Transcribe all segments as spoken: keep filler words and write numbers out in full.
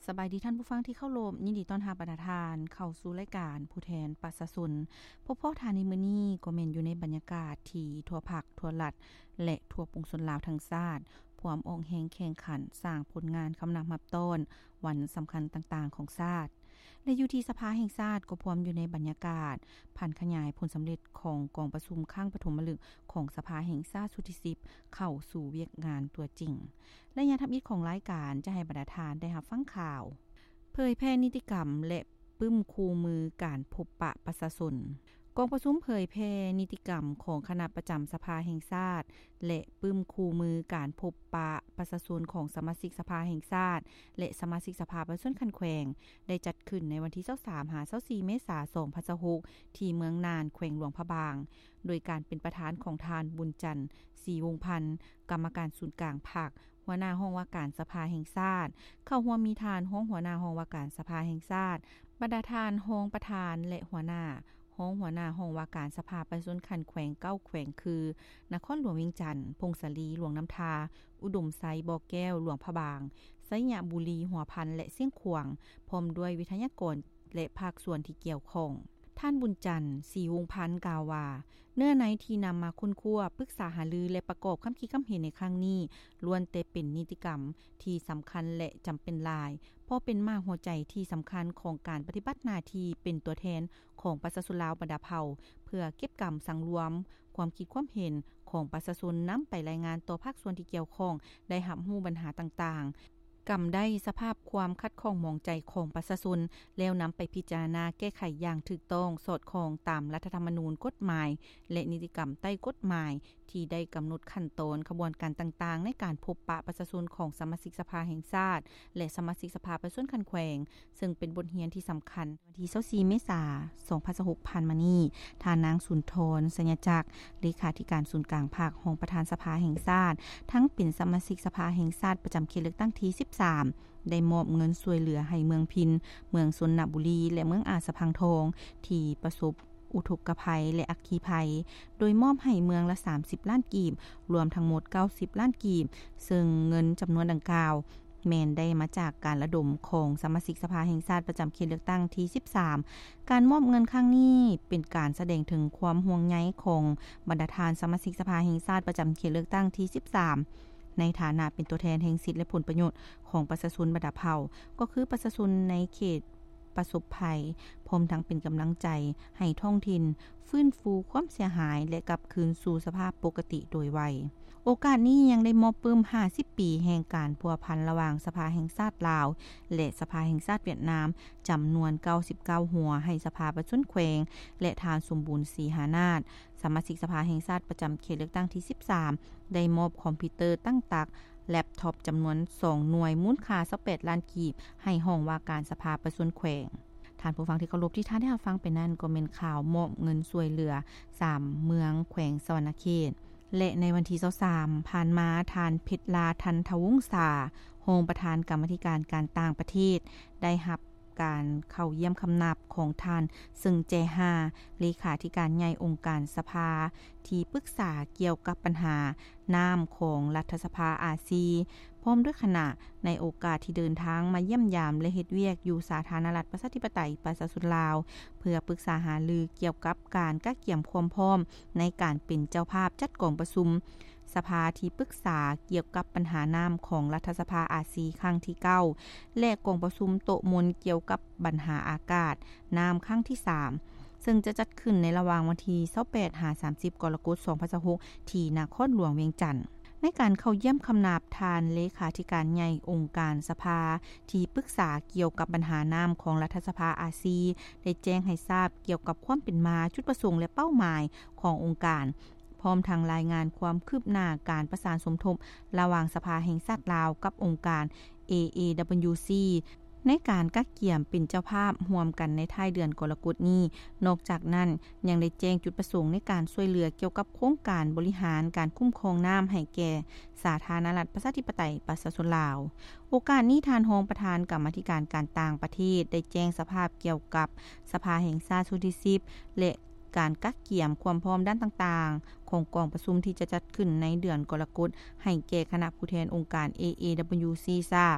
สบายดีท่านผู้ฟังที่เข้าร่วมยินดีต้อนรับประธานเข้าสู่รายการผู้แทนประชาชนพบพ่อทานในมื้อนี้ก็แม่นอยู่ในบรรยากาศที่ทั่วภาคทั่วรัฐและทั่วปวงชนลาวทั้งชาติพร้อมออกแรงแข่งขันสร้างผลงานคำนับรับต้นวันสำคัญต่างๆของชาติและอยู่ที่สภาแห่งชาติก็พร้อมอยู่ในบรรยากาศผ่านขยายผลสำเร็จของกองประชุมครั้งปฐมฤกษ์ของสภาแห่งชาติสุดที่สิบเข้าสู่เวียกงานตัวจริงและยาทับอิฐของรายการจะให้บรรทานได้รับฟังข่าวเผยแพร่นิติกรรมและปึ้มคูมือการพบปะประชาชนกองประชุมเผยแพร่นิติกรรมของคณะประจำสภาแห่งชาติและปึ้มคูมือการพบปะประชาชนของสมาชิกสภาแห่งชาติและสมาชิกสภาประชาชนคันแขวงได้จัดขึ้นในวันที่ยี่สิบสามถึงยี่สิบสี่เมษายนสองพันยี่สิบหกที่เมืองน่านแขวงหลวงพระบางโดยการเป็นประธานของทานบุญจันทร์ศรีวงศ์พันธ์กรรมการศูนย์กลางภาคหัวหน้าห้องว่าการสภาแห่งชาติเข้าร่วมมีทานห้องหัวหน้าห้องว่าการสภาแห่งชาติบรรดาทานห้องประธานและหัวหน้าห้องหัวหน้าห้องว่าการสภาประชาชนคันแขวงเก้าแขวงคือนครหลวงเวียงจันทน์พงศลีหลวงน้ำทาอุดมไซบ่อแก้วหลวงพระบางไสยะบุรีหัวพันและเสียงขวางพร้อมด้วยวิทยากรและภาคส่วนที่เกี่ยวข้องท่านบุญจันทร์ศรีวงศ์พันธ์กล่าวว่าเนื้อในที่นำมาค้นคว้าปรึกษาหารือและประกอบคำคิดคำเห็นในครั้งนี้ล้วนแต่เป็นนิติกรรมที่สำคัญและจำเป็นหลายเพราะเป็นมากหัวใจที่สำคัญของการปฏิบัติหน้าที่เป็นตัวแทนของประชาชนลาวบรรดาเผ่าเพื่อเก็บกรรมสังรวมความคิดความเห็นของประชาชนนำไปรายงานต่อภาคส่วนที่เกี่ยวข้องได้รับรู้ปัญหาต่างๆกำได้สภาพความคัดข้องมองใจของประชาชนแล้วนำไปพิจารณาแก้ไขอย่างถูกต้องสอดคล้องตามรัฐธรรมนูญกฎหมายและนิติกรรมใต้กฎหมายที่ได้กำหนดขั้นตอนขบวนการต่างๆในการพบปะประชาชนของสมาชิกสภาแห่งชาติและสมาชิกสภาประชาชนคันแขวงซึ่งเป็นบทเรียนที่สำคัญวันที่ยี่สิบสี่เมษายนสองพันยี่สิบหกผ่านมานี้ทานนางสุนทรสัญญจักรเลขาธิการศูนย์กลางภาคของประธานสภาแห่งชาติทั้งเป็นสมาชิกสภาแห่งชาติประจำเขตเลือกตั้งที่สิบสามได้มอบเงินช่วยเหลือให้เมืองพินเมืองสนบุรีและเมืองอาสะพังทองที่ประสบอุทกภัยและอัคคีภัยโดยมอบให้เมืองละสามสิบล้านกีบรวมทั้งหมดเก้าสิบล้านกีบซึ่งเงินจำนวนดังกล่าวแม้นได้มาจากการระดมของสมาชิกสภาแห่งชาติประจำเขตเลือกตั้งที่สิบสามการมอบเงินครั้งนี้เป็นการแสดงถึงความห่วงใยของบรรดาทานสมาชิกสภาแห่งชาติประจำเขตเลือกตั้งที่สิบสามในฐานะเป็นตัวแทนแห่งสิทธิและผลประโยชน์ของประชาชนบรรดาเผ่าก็คือประชาชนในเขตประสบภัยพร้อมทั้งเป็นกำลังใจให้ท้องถิ่นฟื้นฟูความเสียหายและกลับคืนสู่สภาพปกติโดยไวโอกาสนี้ยังได้มอบปลื้มห้าสิบปีแห่งการพัวพันระหว่างสภาแห่งชาติลาวและสภาแห่งชาติเวียดนามจำนวนเก้าสิบเก้าหัวให้สภาประชาชนแขวงและทานสมบูรณ์ศรีหานาถสมาชิกสภาแห่งชาติประจำเขตเลือกตั้งที่สิบสามได้มอบคอมพิวเตอร์ตั้งตักแล็ปท็อปจำนวนสองหน่วยมูลค่ายี่สิบแปดล้านกีบให้ห้องว่าการสภาประชาชนแขวงท่านผู้ฟังที่เคารพที่ท่านได้รับฟังไปนั้นก็เป็นข่าวมอบเงินช่วยเหลือสามเมืองแขวงสวรรณเขตและในวันที่ยี่สิบสามผ่านมาทานเพชรลาทันทวงศารองประธานกรรมาธิการการต่างประเทศได้รับการเข้าเยี่ยมคำนับของท่านซึ่งแจฮาเลขาธิการใหญ่องค์การสภาที่ปรึกษาเกี่ยวกับปัญหาน้ำของรัฐสภาอาซีพร้อมด้วยคณะในโอกาสที่เดินทางมาเยี่ยมยามและเฮ็ดเวียกอยู่สาธารณรัฐประชาธิปไตยประชาชนลาวเพื่อปรึกษาหารือเกี่ยวกับการกักเกี่ยมความพร้อมในการเป็นเจ้าภาพจัดกองประชุมสภาที่ปรึกษาเกี่ยวกับปัญหาน้ำของรัฐสภาอาซีครั้งที่เก้าและกองประชุมโต๊ะมนเกี่ยวกับปัญหาอากาศน้ำครั้งที่สามซึ่งจะจัดขึ้นในระหว่างวันที่ยี่สิบแปดถึงสามสิบกรกฎาคมสองพันยี่สิบหกที่นครหลวงเวียงจันทน์ในการเข้าเยี่ยมคำนับทานเลขาธิการใหญ่องค์การสภาที่ปรึกษาเกี่ยวกับปัญหาน้ำของรัฐสภาอาซีได้แจ้งให้ทราบเกี่ยวกับความเป็นมาจุดประสงค์และเป้าหมายขององค์การพร้อมทางรายงานความคืบหน้าการประสานสมทบระหว่างสภาแห่งชาติลาวกับองค์การ เอ เอ ดับเบิลยู ซี ในการกักเกี่ยมเป็นเจ้าภาพร่วมกันในท้ายเดือนกรกฎาคมนี้นอกจากนั้นยังได้แจ้งจุดประสงค์ในการช่วยเหลือเกี่ยวกับโครงการบริหารการคุ้มครองน้ำให้แก่สาธารณรัฐประชาธิปไตยประชาชนลาวโอกาสนี้ทานรองประธานกรรมาธิการการต่างประเทศได้แจ้งสภาพเกี่ยวกับสภาแห่งชาติสุดที่สิบและการกักเกี่ยมความพร้อมด้านต่างๆของกองประชุมที่จะจัดขึ้นในเดือนกรกฎาคมให้แก่คณะผู้แทนองค์การ เอ เอ ดับเบิลยู ซี ทราบ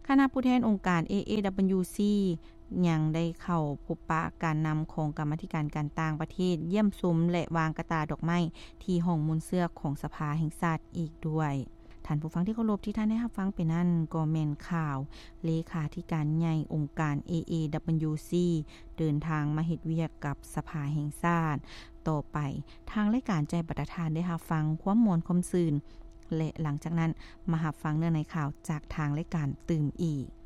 คณะผู้แทนองค์การ เอ เอ ดับเบิลยู ซี ยังได้เข้าพบปะการนำของกรรมาธิการการต่างประเทศเยี่ยมชมและวางกระตาดอกไม้ที่ห้องมุนเสื้อของสภาแห่งชาติอีกด้วยท่านผู้ฟังที่เคารพที่ท่านได้รับฟังไปนั่นก็แม่นข่าวเลขาธิการใหญ่องค์การ เอ เอ ดับเบิลยู ซี เดินทางมาเฮ็ดเวียกกับสภาแห่งชาติต่อไปทางรายการใจปฐทานได้รับฟังความมวลความซื่นและหลังจากนั้นมารับฟังเนื้อในข่าวจากทางรายการตื่มอีก